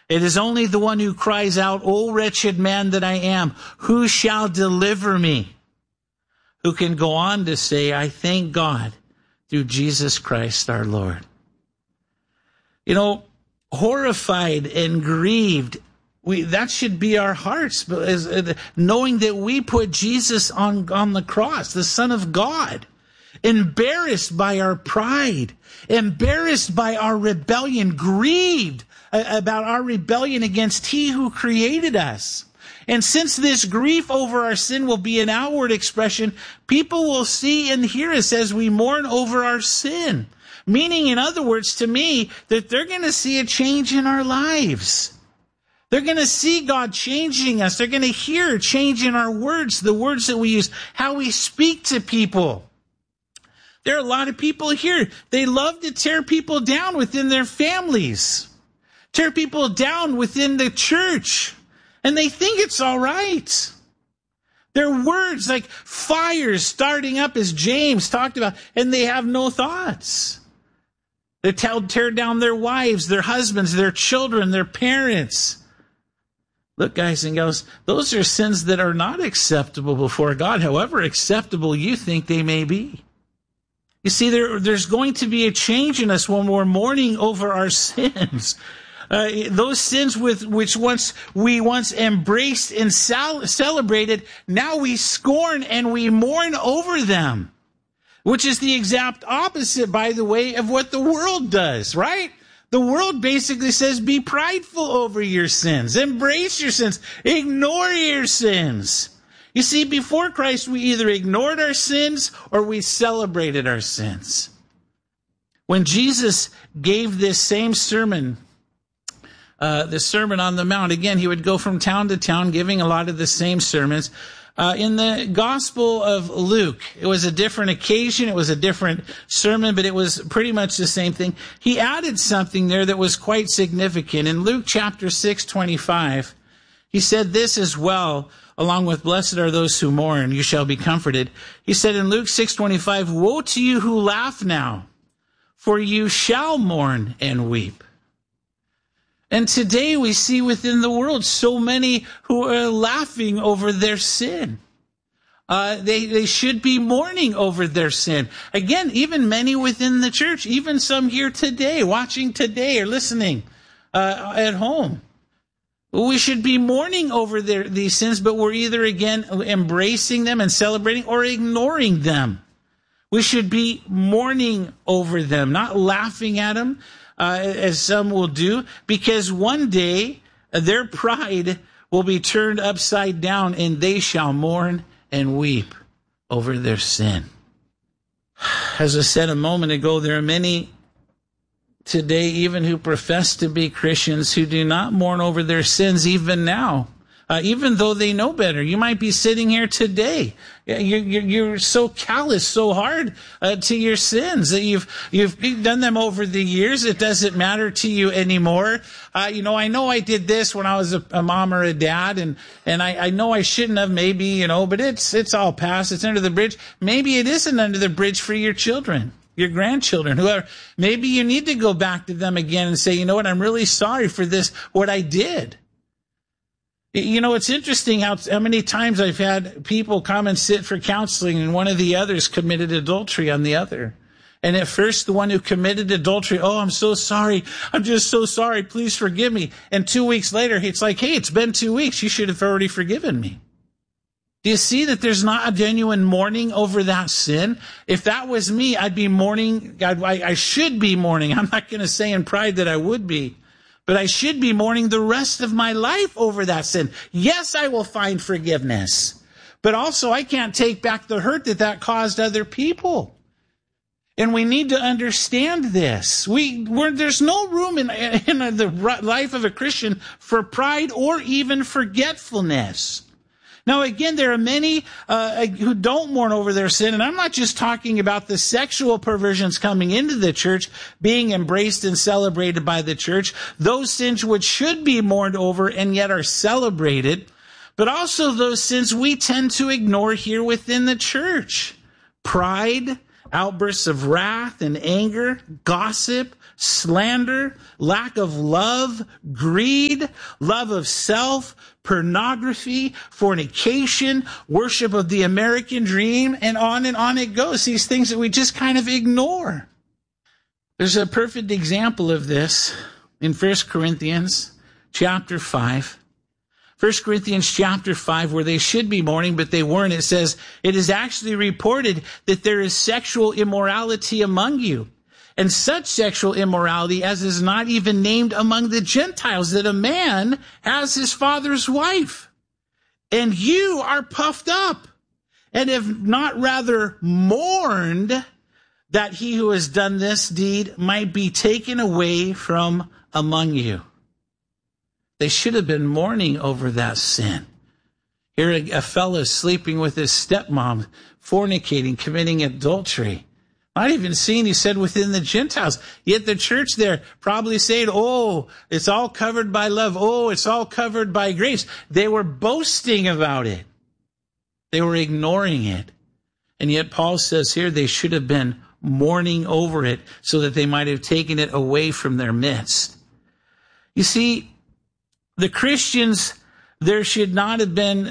It is only the one who cries out, "O wretched man that I am, who shall deliver me?" Who can go on to say, "I thank God through Jesus Christ our Lord." You know, horrified and grieved, that should be our hearts, knowing that we put Jesus on the cross, the Son of God. Embarrassed by our pride, embarrassed by our rebellion, grieved about our rebellion against He who created us. And since this grief over our sin will be an outward expression, people will see and hear us as we mourn over our sin. Meaning, in other words, to me, that they're going to see a change in our lives. They're going to see God changing us. They're going to hear a change in our words, the words that we use, how we speak to people. There are a lot of people here. They love to tear people down within their families, tear people down within the church, and they think it's all right. Their words like fires starting up, as James talked about, and they have no thoughts. They tear down their wives, their husbands, their children, their parents. Look, guys and gals, those are sins that are not acceptable before God, however acceptable you think they may be. You see, there's going to be a change in us when we're mourning over our sins. Those sins which we once embraced and celebrated, now we scorn and we mourn over them, which is the exact opposite, by the way, of what the world does, right? The world basically says, be prideful over your sins, embrace your sins, ignore your sins. You see, before Christ, we either ignored our sins or we celebrated our sins. When Jesus gave this same sermon, the Sermon on the Mount, again, he would go from town to town giving a lot of the same sermons. In the Gospel of Luke, it was a different occasion, it was a different sermon, but it was pretty much the same thing. He added something there that was quite significant. In Luke chapter 6:25, he said this as well, along with "Blessed are those who mourn, you shall be comforted." He said in Luke 6:25, "Woe to you who laugh now, for you shall mourn and weep." And today we see within the world so many who are laughing over their sin. They should be mourning over their sin. Again, even many within the church, even some here today, watching today or listening at home. We should be mourning over these sins, but we're either, again, embracing them and celebrating or ignoring them. We should be mourning over them, not laughing at them, as some will do, because one day their pride will be turned upside down and they shall mourn and weep over their sin. As I said a moment ago, there are many today, even who profess to be Christians, who do not mourn over their sins even now, even though they know better. You might be sitting here today. You're so callous, so hard to your sins that you've done them over the years. It doesn't matter to you anymore. I know I did this when I was a mom or a dad, and I know I shouldn't have, maybe, but it's all past. It's under the bridge. Maybe it isn't under the bridge for your children, your grandchildren, whoever. Maybe you need to go back to them again and say, you know what, I'm really sorry for this, what I did. It's interesting how many times I've had people come and sit for counseling and one of the others committed adultery on the other. And at first, the one who committed adultery, "Oh, I'm so sorry. I'm just so sorry. Please forgive me." And 2 weeks later, it's like, "Hey, it's been 2 weeks. You should have already forgiven me." Do you see that there's not a genuine mourning over that sin? If that was me, I'd be mourning. I should be mourning. I'm not going to say in pride that I would be. But I should be mourning the rest of my life over that sin. Yes, I will find forgiveness. But also, I can't take back the hurt that caused other people. And we need to understand this. There's no room in the life of a Christian for pride or even forgetfulness. Now, again, there are many who don't mourn over their sin, and I'm not just talking about the sexual perversions coming into the church, being embraced and celebrated by the church, those sins which should be mourned over and yet are celebrated, but also those sins we tend to ignore here within the church. Pride, outbursts of wrath and anger, gossip, slander, lack of love, greed, love of self, pornography, fornication, worship of the American dream, and on it goes. These things that we just kind of ignore. There's a perfect example of this in 1 Corinthians chapter 5. 1 Corinthians chapter 5, where they should be mourning, but they weren't. It says, it is actually reported that there is sexual immorality among you, and such sexual immorality as is not even named among the Gentiles, that a man has his father's wife. And you are puffed up, and have not rather mourned that he who has done this deed might be taken away from among you. They should have been mourning over that sin. Here a fellow sleeping with his stepmom, fornicating, committing adultery. Not even seen, he said, within the Gentiles. Yet the church there probably saying, oh, it's all covered by love. Oh, it's all covered by grace. They were boasting about it. They were ignoring it. And yet Paul says here they should have been mourning over it so that they might have taken it away from their midst. You see, the Christians, they should not have been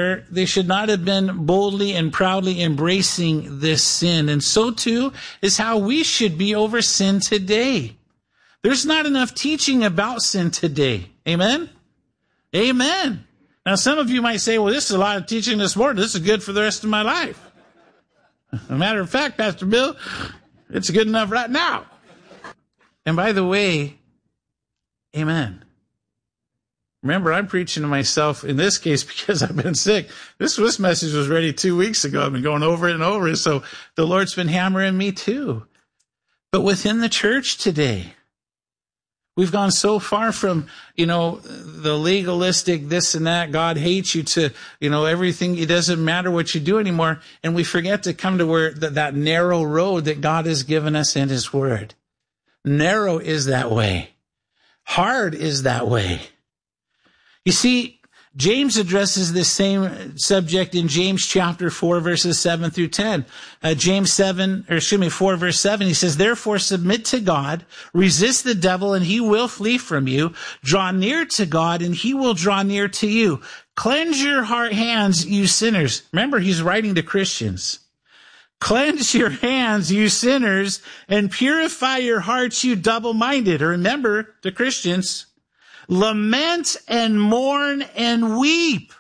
boldly and proudly embracing this sin. And so too is how we should be over sin today. There's not enough teaching about sin today. Amen? Amen. Now some of you might say, well, this is a lot of teaching this morning. This is good for the rest of my life. As a matter of fact, Pastor Bill, it's good enough right now. And by the way, amen. Remember, I'm preaching to myself in this case because I've been sick. This message was ready 2 weeks ago. I've been going over it and over it. So the Lord's been hammering me too. But within the church today, we've gone so far from, the legalistic this and that, God hates you, to, everything, it doesn't matter what you do anymore. And we forget to come to where that narrow road that God has given us in his word. Narrow is that way. Hard is that way. You see, James addresses this same subject in James chapter 4, verses 7 through 10. James 4, verse 7, he says, therefore submit to God, resist the devil, and he will flee from you. Draw near to God, and he will draw near to you. Cleanse your hands, you sinners. Remember, he's writing to Christians. Cleanse your hands, you sinners, and purify your hearts, you double-minded. Remember, to Christians, lament and mourn and weep.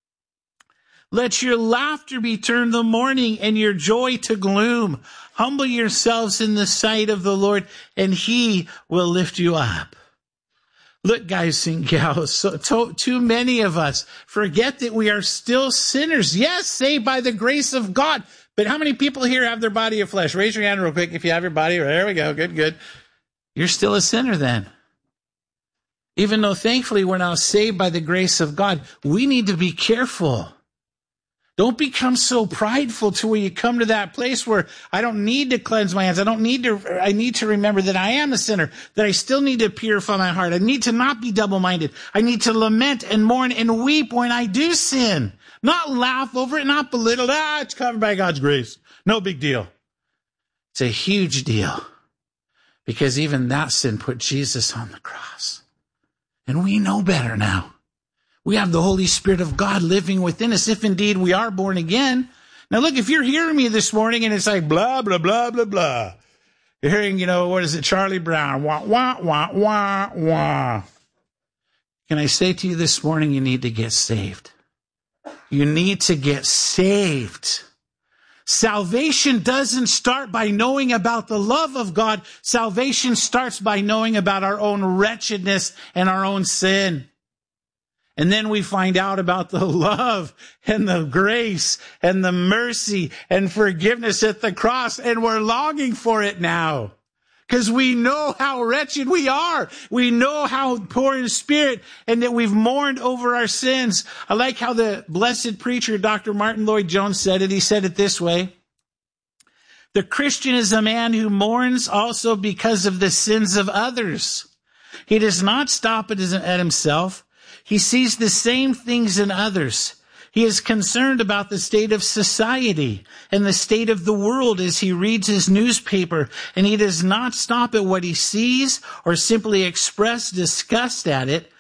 Let your laughter be turned to mourning and your joy to gloom. Humble yourselves in the sight of the Lord, and he will lift you up. Look, guys and gals, too many of us forget that we are still sinners. Yes, saved by the grace of God. But how many people here have their body of flesh? Raise your hand real quick if you have your body. There we go. Good. You're still a sinner then. Even though thankfully we're now saved by the grace of God, we need to be careful. Don't become so prideful to where you come to that place where I don't need to cleanse my hands. I need to remember that I am a sinner, that I still need to purify my heart. I need to not be double-minded. I need to lament and mourn and weep when I do sin. Not laugh over it, not belittle. It's covered by God's grace. No big deal. It's a huge deal because even that sin put Jesus on the cross. And we know better now. We have the Holy Spirit of God living within us, if indeed we are born again. Now look, if you're hearing me this morning and it's like blah, blah, blah, blah, blah. You're hearing, what is it, Charlie Brown, wah, wah, wah, wah, wah. Can I say to you this morning, you need to get saved. You need to get saved. Salvation doesn't start by knowing about the love of God. Salvation starts by knowing about our own wretchedness and our own sin. And then we find out about the love and the grace and the mercy and forgiveness at the cross. And we're longing for it now because we know how wretched we are. We know how poor in spirit and that we've mourned over our sins. I like how the blessed preacher, Dr. Martin Lloyd-Jones, said it. He said it this way. The Christian is a man who mourns also because of the sins of others. He does not stop at himself. He sees the same things in others. He is concerned about the state of society and the state of the world as he reads his newspaper, and he does not stop at what he sees or simply express disgust at it,